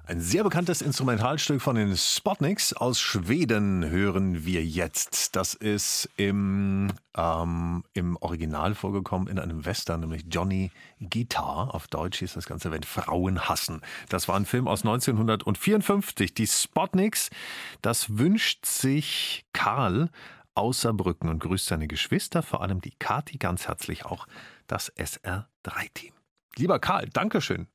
Ein sehr bekanntes Instrumentalstück von den Spotniks aus Schweden hören wir jetzt. Das ist im Original vorgekommen in einem Western, nämlich Johnny Guitar. Auf Deutsch hieß das Ganze, wenn Frauen hassen. Das war ein Film aus 1954. Die Spotniks, das wünscht sich Karl aus Saarbrücken und grüßt seine Geschwister, vor allem die Kathi, ganz herzlich auch das SR3-Team. Lieber Karl, Dankeschön